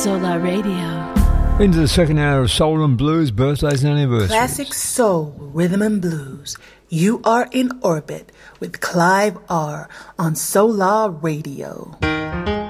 Solar Radio. Into the second hour of Soul and Blues, birthdays and anniversaries. Classic soul, rhythm and blues. You are in orbit with Clive R. on Solar Radio.